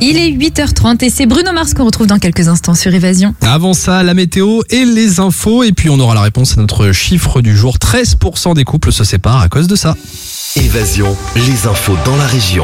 Il est 8h30 et c'est Bruno Mars qu'on retrouve dans quelques instants sur Évasion. Avant ça, la météo et les infos. Et puis on aura la réponse à notre chiffre du jour. 13% des couples se séparent à cause de ça. Évasion, les infos dans la région.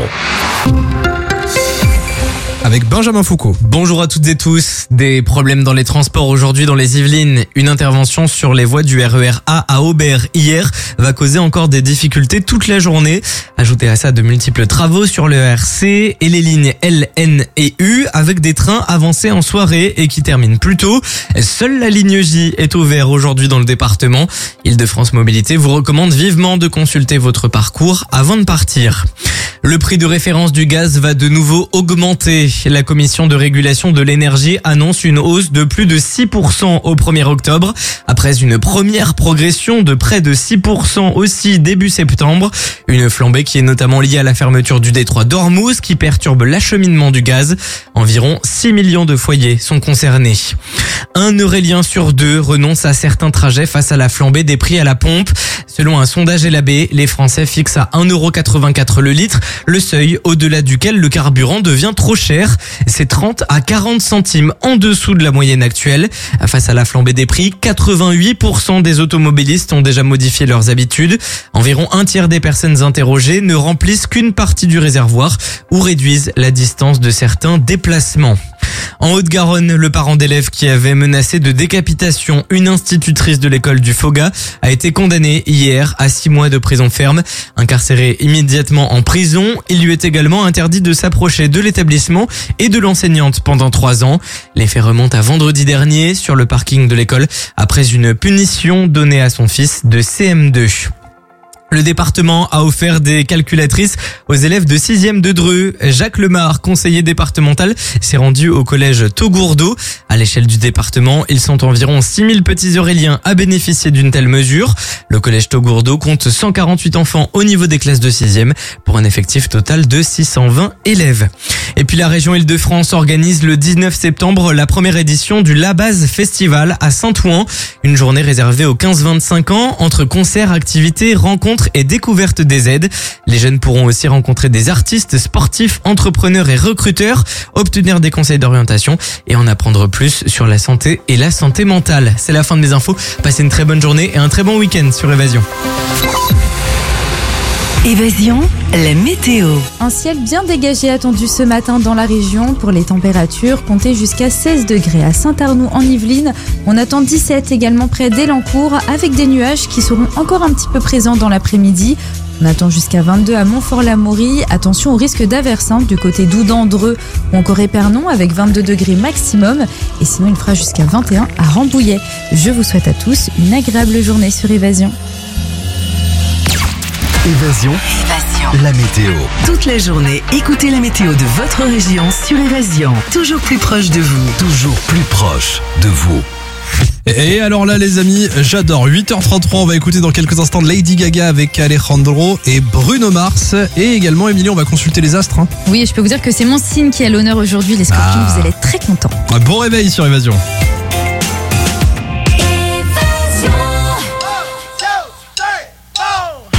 Avec Benjamin Foucault. Bonjour à toutes et tous. Des problèmes dans les transports aujourd'hui dans les Yvelines. Une intervention sur les voies du RER A à Aubert hier va causer encore des difficultés toute la journée. Ajoutez à ça de multiples travaux sur le RC et les lignes L, N et U avec des trains avancés en soirée et qui terminent plus tôt. Seule la ligne J est ouverte aujourd'hui dans le département. Île-de-France Mobilité vous recommande vivement de consulter votre parcours avant de partir. Le prix de référence du gaz va de nouveau augmenter. La commission de régulation de l'énergie annonce une hausse de plus de 6% au 1er octobre, après une première progression de près de 6% aussi début septembre. Une flambée qui est notamment liée à la fermeture du détroit d'Ormuz qui perturbe l'acheminement du gaz. Environ 6 millions de foyers sont concernés. Un Eurélien sur deux renonce à certains trajets face à la flambée des prix à la pompe. Selon un sondage LAB, les Français fixent à 1,84€ le litre, le seuil au-delà duquel le carburant devient trop cher. C'est 30 à 40 centimes en dessous de la moyenne actuelle. Face à la flambée des prix, 88% des automobilistes ont déjà modifié leurs habitudes. Environ un tiers des personnes interrogées ne remplissent qu'une partie du réservoir ou réduisent la distance de certains déplacements. En Haute-Garonne, le parent d'élève qui avait menacé de décapitation une institutrice de l'école du Foga a été condamné hier à 6 mois de prison ferme. Incarcéré immédiatement en prison, il lui est également interdit de s'approcher de l'établissement et de l'enseignante pendant 3 ans. Les faits remontent à vendredi dernier sur le parking de l'école après une punition donnée à son fils de CM2. Le département a offert des calculatrices aux élèves de 6e de Dreux. Jacques Lemar, conseiller départemental, s'est rendu au collège Taugourdeau. À l'échelle du département, ils sont environ 6000 petits Euréliens à bénéficier d'une telle mesure. Le collège Taugourdeau compte 148 enfants au niveau des classes de 6e pour un effectif total de 620 élèves. Et puis la région Île-de-France organise le 19 septembre la première édition du La Base Festival à Saint-Ouen. Une journée réservée aux 15-25 ans entre concerts, activités, rencontres et découverte des aides. Les jeunes pourront aussi rencontrer des artistes, sportifs, entrepreneurs et recruteurs, obtenir des conseils d'orientation et en apprendre plus sur la santé et la santé mentale. C'est la fin de mes infos. Passez une très bonne journée et un très bon week-end sur Évasion. Évasion, la météo. Un ciel bien dégagé attendu ce matin dans la région. Pour les températures, comptez jusqu'à 16 degrés à Saint-Arnoux en Yvelines. On attend 17 également près d'Élancourt avec des nuages qui seront encore un petit peu présents dans l'après-midi. On attend jusqu'à 22 à Montfort-l'Amaury. Attention au risque d'averse du côté d'Oudan, Dreux ou encore Épernon avec 22 degrés maximum. Et sinon, il fera jusqu'à 21 à Rambouillet. Je vous souhaite à tous une agréable journée sur Évasion. Évasion, la météo. Toute la journée, écoutez la météo de votre région sur Évasion. Toujours plus proche de vous. Toujours plus proche de vous. Et alors là les amis, j'adore. 8h33, on va écouter dans quelques instants Lady Gaga avec Alejandro et Bruno Mars. Et également Émilie, on va consulter les astres. Oui, je peux vous dire que c'est mon signe qui a l'honneur aujourd'hui. Les Scorpions, vous allez être très contents. Bon réveil sur Évasion.